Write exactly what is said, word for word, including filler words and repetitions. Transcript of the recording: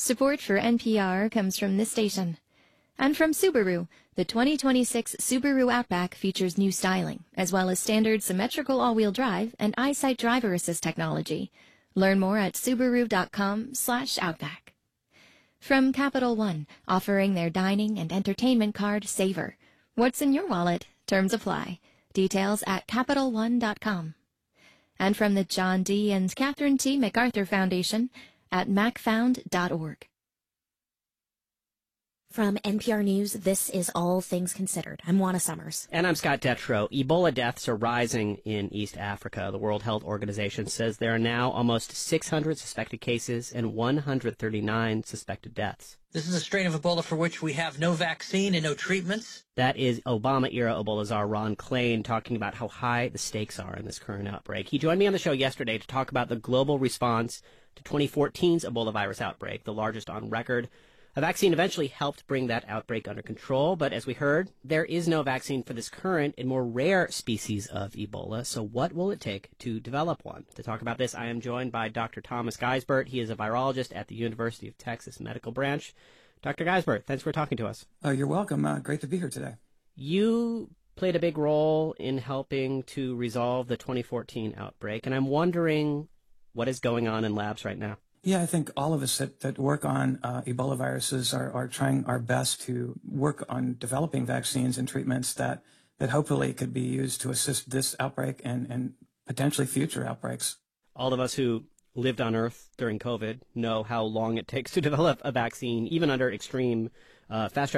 Support for N P R comes from this station. And from Subaru, the twenty twenty-six Subaru Outback features new styling, as well as standard symmetrical all-wheel drive and EyeSight driver assist technology. Learn more at Subaru.com slash Outback. From Capital One, offering their dining and entertainment card Savor. What's in your wallet? Terms apply. Details at Capital One dot com. And from the John D. and Catherine T. MacArthur Foundation at Mac Found dot org. From N P R News, this is All Things Considered. I'm Juana Summers. And I'm Scott Detrow. Ebola deaths are rising in East Africa. The World Health Organization says there are now almost six hundred suspected cases and one hundred thirty-nine suspected deaths. This is a strain of Ebola for which we have no vaccine and no treatments. That is Obama-era Ebola czar Ron Klain talking about how high the stakes are in this current outbreak. He joined me on the show yesterday to talk about the global response to twenty fourteen's Ebola virus outbreak, the largest on record. A vaccine eventually helped bring that outbreak under control, but as we heard, there is no vaccine for this current and more rare species of Ebola. So what will it take to develop one? To talk about this, I am joined by Doctor Thomas Geisbert. He is a virologist at the University of Texas Medical Branch. Doctor Geisbert, thanks for talking to us. Uh, you're welcome. Uh, great to be here today. You played a big role in helping to resolve the twenty fourteen outbreak, and I'm wondering what is going on in labs right now. Yeah, I think all of us that, that work on uh, Ebola viruses are, are trying our best to work on developing vaccines and treatments that, that hopefully could be used to assist this outbreak and, and potentially future outbreaks. All of us who lived on Earth during COVID know how long it takes to develop a vaccine, even under extreme uh, fast